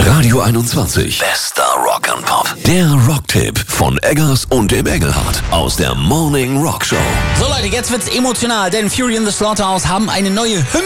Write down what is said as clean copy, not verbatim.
Radio 21. Bester Rock and Pop. Der Rocktipp von Eggers und dem Engelhardt aus der Morning Rock Show. So Leute, jetzt wird's emotional, denn Fury in the Slaughterhouse haben eine neue Hymne